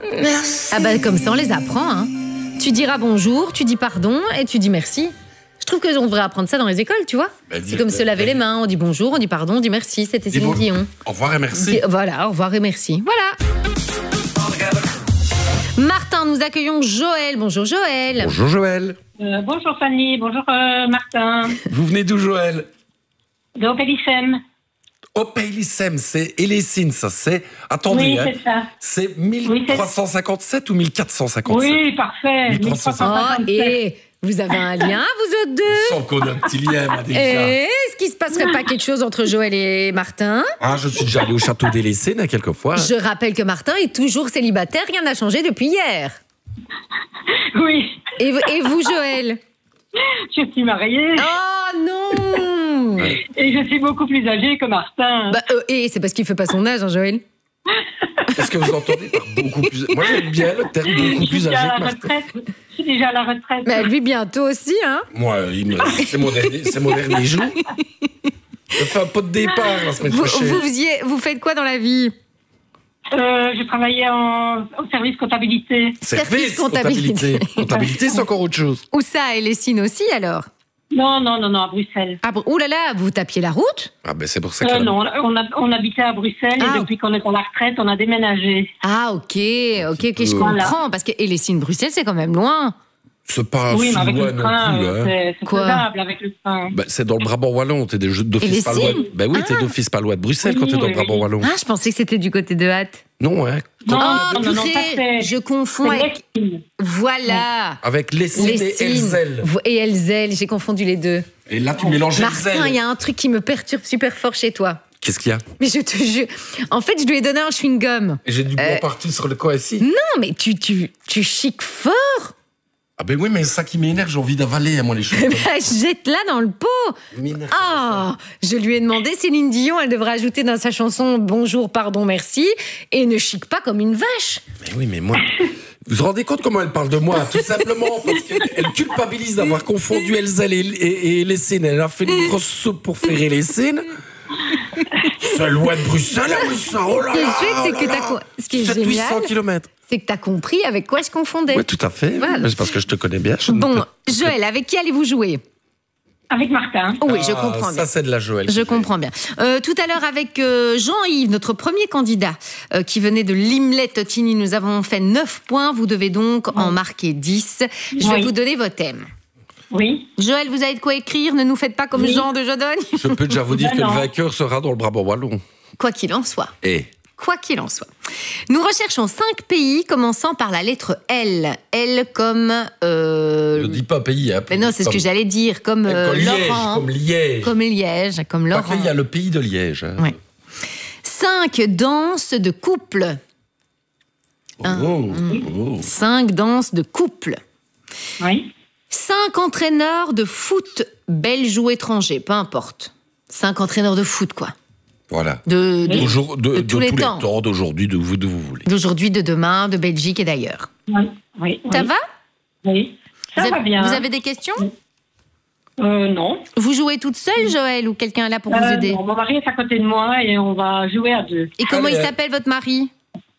Merci. Ah bah comme ça on les apprend. Hein. Tu diras bonjour, tu dis pardon et tu dis merci. Je trouve qu'on devrait apprendre ça dans les écoles, tu vois. C'est comme se laver les mains, on dit bonjour, on dit pardon, on dit merci, c'était Céline Dion. Au revoir et merci. Voilà, au revoir et merci. Voilà. Martin, nous accueillons Joël. Bonjour Joël. Bonjour Joël. Bonjour Fanny, bonjour Martin. Vous venez d'où Joël? De Opelissem. Opelissem, c'est Élessine, ça c'est... Attendez, Oui, hein, c'est ça. c'est 1357 ou 1457? Oui, parfait. 1357. Oh, et vous avez un lien, vous autres deux? Sans qu'on ait un petit lien, moi, déjà. Est-ce qu'il se passerait pas quelque chose entre Joël et Martin? Ah, je suis déjà allé au château d'Élessine quelques fois. Je rappelle que Martin est toujours célibataire, rien n'a changé depuis hier. Oui. Et vous Joël? Je suis mariée Oh non! et je suis beaucoup plus âgée que Martin. Bah, et c'est parce qu'il fait pas son âge, hein, Joël. Est-ce que vous entendez par beaucoup plus... Moi, j'aime bien le terme beaucoup plus âgé que Martin. Je suis déjà à la retraite. Mais lui bientôt aussi, hein. Moi, c'est mon dernier jour. Je fais un pot de départ la semaine prochaine. Vous faites quoi dans la vie? Je travaillais au service comptabilité. Service comptabilité. Comptabilité, c'est encore autre chose. Où ça, à Élessine aussi, alors? Non, à Bruxelles. Ah, ouh là là, vous tapiez la route? Ah ben c'est pour ça que... Non, on habitait à Bruxelles et depuis qu'on est à la retraite, on a déménagé. Ah, ok, je comprends. Parce que Élessine-Bruxelles, c'est quand même loin. C'est pas oui, mais avec loin le train, non plus. Hein. C'est faisable avec le train. Ben, c'est dans le Brabant wallon, t'es d'office pas loin. Ben oui, t'es d'office pas loin de Bruxelles quand t'es dans le Brabant wallon. Ah, je pensais que c'était du côté de Hâte. Non, hein. Non, je confonds avec... Voilà. Avec Lessine et Elzel. Et Elzel, j'ai confondu les deux. Et là, tu mélanges Elzel. Martin, il y a un truc qui me perturbe super fort chez toi. Qu'est-ce qu'il y a? Mais je te jure, en fait, je lui ai donné un chewing-gum. Et j'ai du bois partout sur le coin ici. Non, mais tu chiques fort. Ah ben oui, mais ça qui m'énerve, j'ai envie d'avaler, moi, les choses. Jette-la dans le pot. Ah, je lui ai demandé, Céline Dion, elle devrait ajouter dans sa chanson bonjour, pardon, merci, et ne chique pas comme une vache. Mais oui, mais moi... Vous vous rendez compte comment elle parle de moi? Tout simplement parce qu'elle culpabilise d'avoir confondu Elzel et Élessine. Elle a fait une grosse soupe pour faire Élessine. C'est loin de Bruxelles, ça. Oh là là, ce qui est génial, 800 km. C'est que tu as compris avec quoi je confondais. Oui, tout à fait. Voilà. C'est parce que je te connais bien. Bon, Joël, avec qui allez-vous jouer? Avec Martin. Oui, je comprends bien. Ça, c'est de la Joël. Je comprends bien. Tout à l'heure, avec Jean-Yves, notre premier candidat, qui venait de Limlet-Tottigny, nous avons fait 9 points. Vous devez donc en marquer 10. Je vais vous donner vos thèmes. Oui. Joël, vous avez de quoi écrire? Ne nous faites pas comme Jean de Jodogne. Je peux déjà vous dire que le vainqueur sera dans le Brabant wallon. Quoi qu'il en soit. Quoi qu'il en soit. Nous recherchons 5 pays commençant par la lettre L. L comme... Ne dis pas pays. Hein, mais non, c'est ce que j'allais dire. Comme Laurent. Comme Liège. Comme Liège, comme Laurent. Il y a le pays de Liège. Hein. Ouais. 5 danses de couple. 5 danses de couple. Oui. 5 entraîneurs de foot, belges ou étrangers, peu importe. 5 entraîneurs de foot, quoi. Voilà. De tous les temps, d'aujourd'hui, de vous voulez. D'aujourd'hui, de demain, de Belgique et d'ailleurs. Oui. Ça va? Oui. Ça va bien. Vous avez des questions? Non. Vous jouez toute seule, Joël, ou quelqu'un est là pour vous aider? Non, mon mari est à côté de moi et on va jouer à 2. Et comment il s'appelle, votre mari?